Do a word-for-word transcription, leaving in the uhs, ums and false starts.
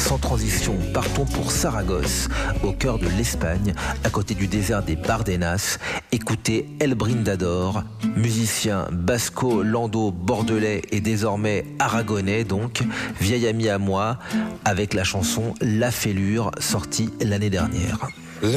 sans transition, partons pour Saragosse, au cœur de l'Espagne, à côté du désert des Bardenas. Écoutez El Brindador, musicien basco, lando, bordelais et désormais aragonais donc, vieil ami à moi, avec la chanson La Fêlure, sortie l'année dernière.